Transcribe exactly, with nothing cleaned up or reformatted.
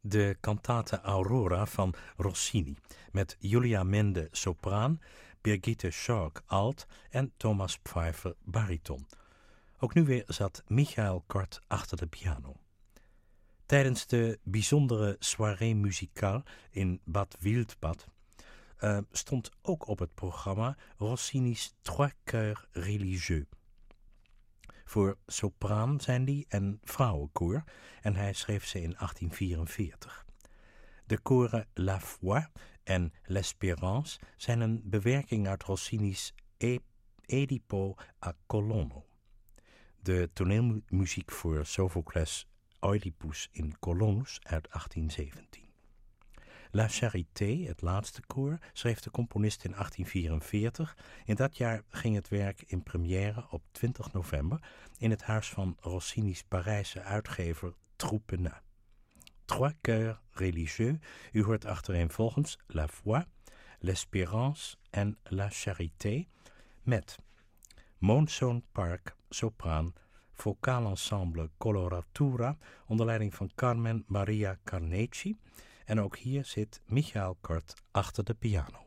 de cantate Aurora van Rossini met Julia Mende sopraan, Birgitte Schork alt en Thomas Pfeiffer bariton. Ook nu weer zat Michael Kort achter de piano. Tijdens de bijzondere soirée musicale in Bad Wildbad uh, stond ook op het programma Rossini's Trois Chœurs Religieux. Voor sopraan zijn die en vrouwenkoor en hij schreef ze in achttien vierenveertig. De koren La Foi en L'Espérance zijn een bewerking uit Rossini's e- Edipo a Colonno. De toneelmuziek voor Sophocles' Oedipus in Colonus uit achttien zeventien. La Charité, het laatste koor, schreef de componist in achttien vierenveertig. In dat jaar ging het werk in première op twintig november in het huis van Rossini's Parijse uitgever Troupenin. Trois Chœurs Religieux, u hoort achtereenvolgens La Foi, L'Espérance en La Charité met Moonsoon Park, sopraan, vocaal ensemble Coloratura onder leiding van Carmen Maria Carnecci. En ook hier zit Michael Kort achter de piano.